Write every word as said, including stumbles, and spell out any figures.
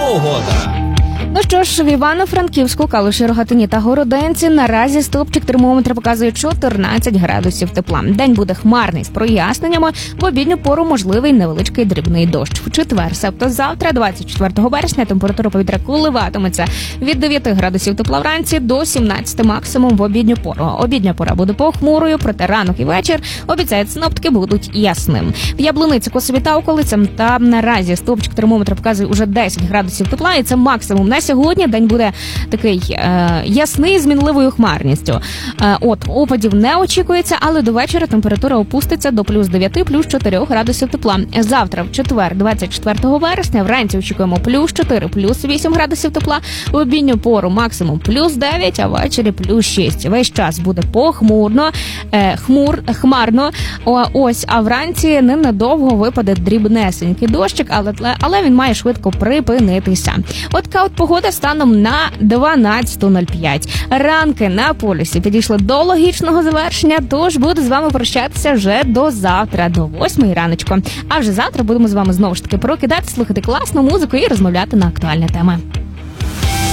погода. Ну що ж, в Івано-Франківську, Калуші, Рогатині та Городенці наразі стовпчик термометра показує чотирнадцять градусів тепла. День буде хмарний з проясненнями, в обідню пору можливий невеличкий дрібний дощ. В четвер, тобто завтра, двадцять четвертого вересня, температура повітря коливатиметься від дев'яти градусів тепла вранці до сімнадцяти максимум в обідню пору. Обідня пора буде похмурою, проте ранок і вечір, обіцяють синоптики, будуть ясним. В Яблуниці, Косові та околицям та наразі стовпчик термометра показує уже десять градусів тепла, і це максимум на сьогодні. День буде такий е, ясний з мінливою хмарністю. Е, от, опадів не очікується, але до вечора температура опуститься до плюс дев'яти, плюс чотирьох градусів тепла. Завтра, в четвер, двадцять четвертого вересня, вранці очікуємо плюс чотири, плюс вісім градусів тепла. В обідню пору максимум плюс дев'ять, а ввечері плюс шість. Весь час буде похмурно, е, хмур, хмарно. О, ось, а вранці ненадовго випаде дрібнесенький дощик, але, але він має швидко припинитися. От така от погода станом на дванадцяту нуль п'ять. Ранки на полюсі підійшли до логічного завершення, тож буду з вами прощатися вже до завтра, до восьмої раночку. А вже завтра будемо з вами знову ж таки прокидати, слухати класну музику і розмовляти на актуальні теми.